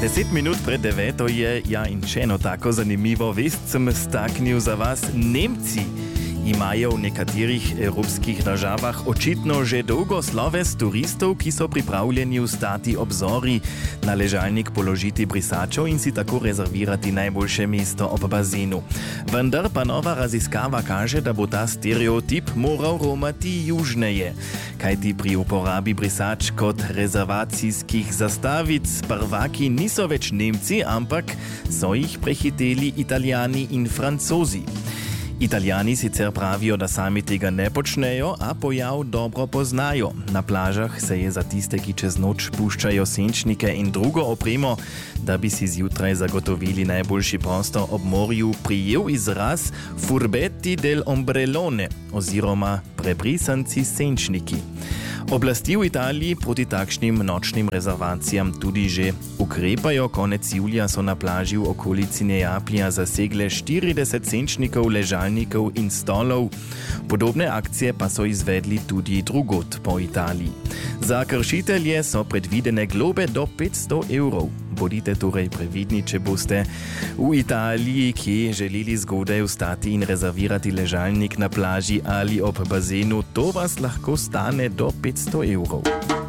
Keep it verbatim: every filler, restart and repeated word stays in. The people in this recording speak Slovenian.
Deset minut pred deveto je ja in še eno tako zanimivo vest sem staknil za vas. Nemci imajo v nekaterih evropskih državah očitno že dolgo sloves turistov, ki so pripravljeni vstati ob zori na ležalnik položiti brisačo in si tako rezervirati najboljše mesto ob bazenu. Vendar pa nova raziskava kaže, da bo ta stereotip moral romati južneje. Kajti pri uporabi brisač kot rezervacijskih zastavic prvaki niso več Nemci, ampak so jih prehiteli Italijani in Francozi. Italijani sicer pravijo, da sami tega ne počnejo, a pojav dobro poznajo. Na plažah se je za tiste, ki čez noč puščajo senčnike in drugo opremo, da bi si zjutraj zagotovili najboljši prostor ob morju, prijel izraz furbetti del ombrellone oziroma prebrisanci senčniki. Oblasti v Italiji proti takšnim nočnim rezervacijam tudi že ukrepajo. Konec julija so na plaži v okolici Neaplja zasegle štirideset senčnikov, ležalnikov in stolov. Podobne akcije pa so izvedli tudi drugod po Italiji. Za kršitelje so predvidene globe do petsto evrov. Bodite torej previdni, če boste v Italiji, ki želeli zgodaj vstati in rezervirati ležalnik na plaži ali ob bazenu. To vas lahko stane do petsto evrov.